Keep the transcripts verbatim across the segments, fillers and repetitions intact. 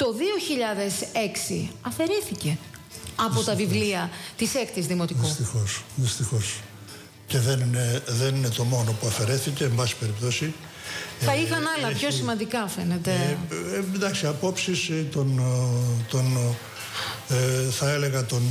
το δύο χιλιάδες έξι αφαιρέθηκε από δυστυχώς. τα βιβλία της έκτης Δημοτικού. Δυστυχώς, δυστυχώς. Και δεν είναι, δεν είναι το μόνο που αφαιρέθηκε, εν πάση περιπτώσει. Θα ε, είχαν άλλα έχει, πιο σημαντικά, φαίνεται. Ε, ε, εντάξει, απόψεις των, των ε, θα έλεγα των,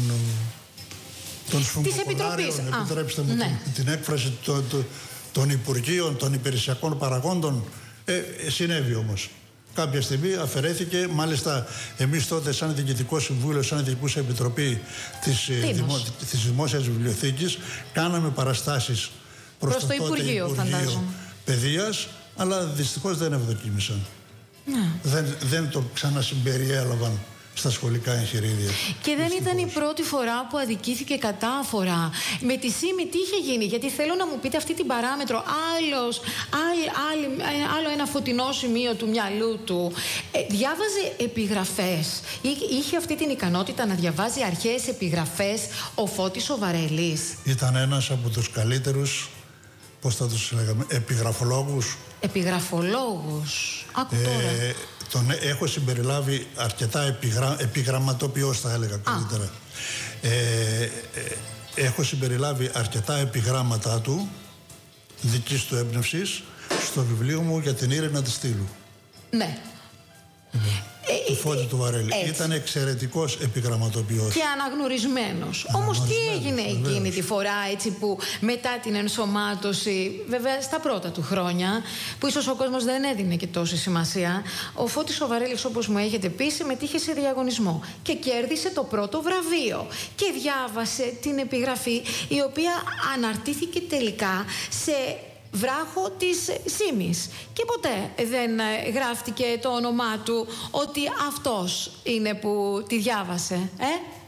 των σφουγγοκολάριων, επιτρέψτε μου ναι. την, την έκφραση των, των, των Υπουργείων, των υπηρεσιακών παραγόντων, ε, συνέβη όμως. Κάποια στιγμή αφαιρέθηκε, μάλιστα εμείς τότε σαν Διοικητικό Συμβούλιο, σαν Διοικητική Επιτροπή της, δημο, της Δημόσιας Βιβλιοθήκης, κάναμε παραστάσεις προς, προς το, το Υπουργείο, Υπουργείο Παιδείας, αλλά δυστυχώς δεν ευδοκίμησαν. Ναι. Δεν, δεν το ξανασυμπεριέλαβαν στα σχολικά εγχειρίδια. Και δεν ήταν η πρώτη φορά που αδικήθηκε κατάφορα. Με τη ΣΥΜΗ τι είχε γίνει? Γιατί θέλω να μου πείτε αυτή την παράμετρο. Άλλος, άλλη, άλλη, άλλο ένα φωτεινό σημείο του μυαλού του. Ε, διάβαζε επιγραφές. Είχε αυτή την ικανότητα να διαβάζει αρχαίες επιγραφές ο Φώτης ο Βαρέλης. Ήταν ένας από τους καλύτερους, πώς θα τους λέγαμε, επιγραφολόγους. Επιγραφολόγους. Άκου τώρα. Ε, Τον έχω συμπεριλάβει αρκετά επιγρα... επιγραμματοποιός, θα έλεγα καλύτερα. Ε, ε, έχω συμπεριλάβει αρκετά επιγράμματα του, δικής του έμπνευσης, στο βιβλίο μου για την Ήρενα της Στήλου. Ναι. Ναι. Ε, του Φώτη ε, του Βαρέλη. Έτσι. Ήταν εξαιρετικός επιγραμματοποιός. Και αναγνωρισμένος. Όμως τι έγινε εκείνη βεβαίως. τη φορά, έτσι, που μετά την ενσωμάτωση, βέβαια στα πρώτα του χρόνια, που ίσως ο κόσμος δεν έδινε και τόση σημασία, ο Φώτης ο Βαρέλης, όπως μου έχετε πει, συμμετείχε σε διαγωνισμό και κέρδισε το πρώτο βραβείο. Και διάβασε την επιγραφή, η οποία αναρτήθηκε τελικά σε βράχο της ΣΥΜΗς. Και ποτέ δεν γράφτηκε το όνομά του ότι αυτός είναι που τη διάβασε. Ε?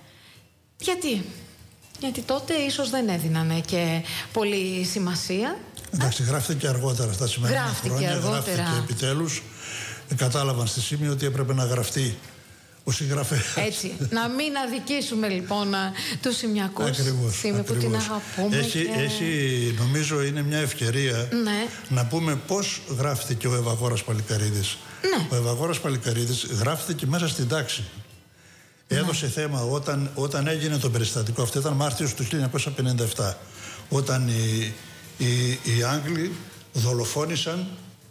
Γιατί? Γιατί τότε ίσως δεν έδινανε και πολύ σημασία. Εντάξει, ε? γράφτηκε και αργότερα στα σημερινά γράφτηκε χρόνια. Αργότερα. Γράφτηκε επιτέλους. Κατάλαβαν στη ΣΥΜΗ ότι έπρεπε να γραφτεί ο συγγραφέας. Έτσι. Να μην αδικήσουμε λοιπόν τους Σημειακούς. Ακριβώς. ΣΥΜΗ που την αγαπούμε. Έχει, και... έχει, νομίζω είναι μια ευκαιρία ναι. να πούμε πώς γράφτηκε ο Ευαγόρας Παλικαρίδης. Ναι. Ο Ευαγόρας Παλικαρίδης γράφτηκε μέσα στην τάξη. Ναι. Έδωσε θέμα όταν, όταν έγινε το περιστατικό. Αυτό ήταν Μάρτιος του χίλια εννιακόσια πενήντα επτά. Όταν οι, οι, οι Άγγλοι δολοφόνησαν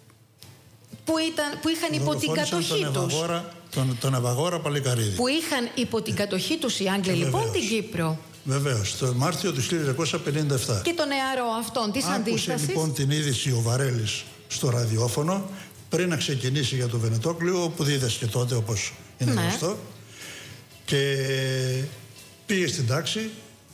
που, ήταν, που είχαν υπό την κατοχή τον τους. Ευαγόρα, τον, τον Ευαγόρα Παλικαρίδη. Που είχαν υπό την κατοχή τους οι Άγγλοι, λοιπόν, βεβαίως. την Κύπρο. Βεβαίως, το Μάρτιο του χίλια εννιακόσια πενήντα επτά. Και τον νεαρό αυτόν της αντίστασης. Άκουσε λοιπόν την είδηση ο Βαρέλης στο ραδιόφωνο πριν να ξεκινήσει για το Βενετόκλειο, που δίδασκε τότε, όπως είναι ναι. γνωστό. Και πήγε στην τάξη.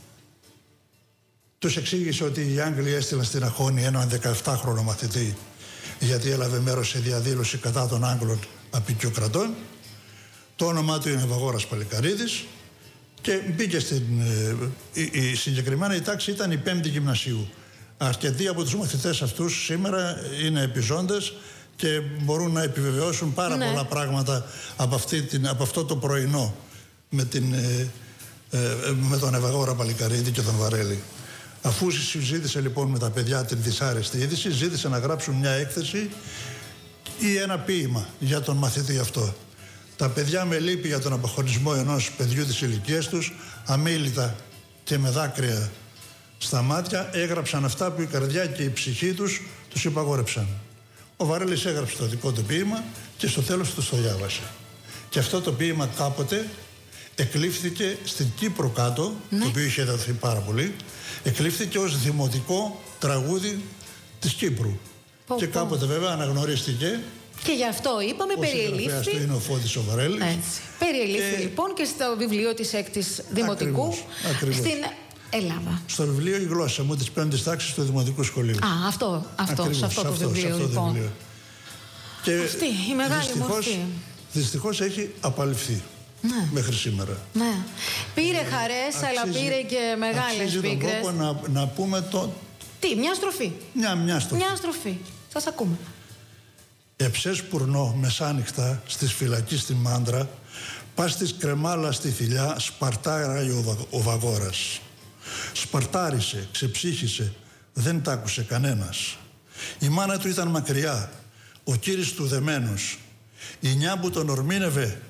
Τους εξήγησε ότι οι Άγγλοι έστειλαν στην Αχώνη έναν δεκαεπτάχρονο μαθητή, γιατί έλαβε μέρος σε διαδήλωση κατά των Άγγλων απικιοκρατών. Το όνομά του είναι Ευαγόρας Παλικαρίδης και μπήκε στην... Ε, η, η συγκεκριμένα η τάξη ήταν η πέμπτη γυμνασίου. Αρκετοί από τους μαθητές αυτούς σήμερα είναι επιζώντες και μπορούν να επιβεβαιώσουν πάρα ναι. πολλά πράγματα από, αυτή την, από αυτό το πρωινό με, την, ε, ε, με τον Ευαγόρα Παλικαρίδη και τον Βαρέλη. Αφού συζήτησε λοιπόν με τα παιδιά την δυσάρεστη είδηση, ζήτησε να γράψουν μια έκθεση ή ένα ποίημα για τον μαθητή αυτό. Τα παιδιά, με λύπη για τον αποχωρισμό ενός παιδιού της ηλικίας τους, αμίλητα και με δάκρυα στα μάτια, έγραψαν αυτά που η καρδιά και η ψυχή τους τους υπαγόρεψαν. Ο Βαρέλης έγραψε το δικό του ποίημα και στο τέλος του το διάβασε. Και αυτό το ποίημα κάποτε εκλήφθηκε στην Κύπρο κάτω, ναι. το οποίο είχε δοθεί πάρα πολύ, εκλήφθηκε ως δημοτικό τραγούδι της Κύπρου. Πω, και πω. κάποτε βέβαια αναγνωρίστηκε. Και γι' αυτό είπαμε, περιελήφθη. Αυτό είναι ο Φώτης ο Βαρέλης. Περιελήφθη και... λοιπόν και στο βιβλίο της έκτης Δημοτικού. Ακριβώς, ακριβώς. Στην Ελλάδα. Στο βιβλίο «Η γλώσσα μου» της πέμπτης τάξης του Δημοτικού Σχολείου. Α, αυτό, αυτό, ακριβώς, σε αυτό, αυτό το βιβλίο, αυτό λοιπόν. Το βιβλίο. Και αυτή, η μεγάλη δυστυχώς, μορφή. Δυστυχώς έχει απαλληφθεί. Ναι. Μέχρι σήμερα. Ναι. Πήρε χαρές, αξίζει, αλλά πήρε και μεγάλες πίκρες. Αξίζει τον κόπο να, να πούμε το... Τι, μια στροφή. Μια, μια στροφή. Μια στροφή. Σας ακούμε. Εψές πουρνό μεσάνυχτα στις φυλακή στη Μάντρα, πας της κρεμάλα στη θηλιά, σπαρτάρει ο, βα, ο Βαγόρας. Σπαρτάρισε, ξεψύχησε, δεν τ' άκουσε κανένας. Η μάνα του ήταν μακριά, ο κύρις του δεμένος. Η νιά που τον ορμήνευε